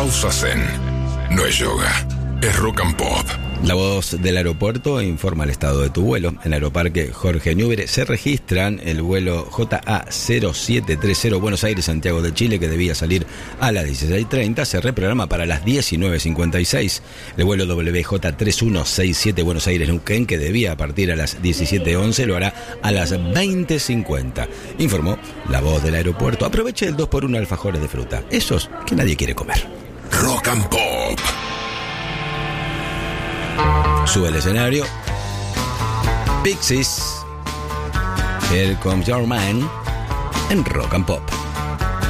pausas en. No es yoga, es rock and pop. La voz del aeropuerto informa el estado de tu vuelo. En Aeroparque Jorge Newbery se registran el vuelo JA0730 Buenos Aires-Santiago de Chile, que debía salir a las 16:30, se reprograma para las 19:56. El vuelo WJ3167 Buenos Aires-Neuquén, que debía partir a las 17:11, lo hará a las 20:50. Informó la voz del aeropuerto. Aproveche el 2x1 alfajores de fruta, esos que nadie quiere comer. Rock and pop. Sube el escenario Pixies, Here Comes Your Man, en Rock and Pop.